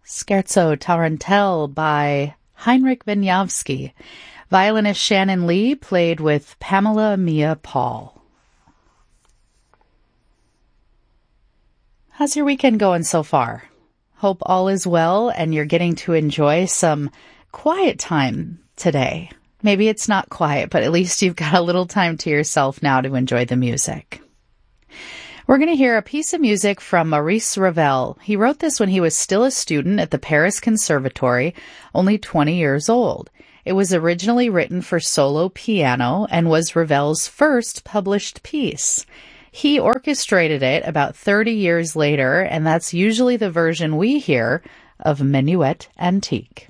Scherzo Tarantelle by Heinrich Wieniawski. Violinist Shannon Lee played with Pamela Mia Paul. How's your weekend going so far? Hope all is well and you're getting to enjoy some quiet time today. Maybe it's not quiet, but at least you've got a little time to yourself now to enjoy the music. We're going to hear a piece of music from Maurice Ravel. He wrote this when he was still a student at the Paris Conservatory, only 20 years old. It was originally written for solo piano and was Ravel's first published piece. He orchestrated it about 30 years later, and that's usually the version we hear of Minuet Antique.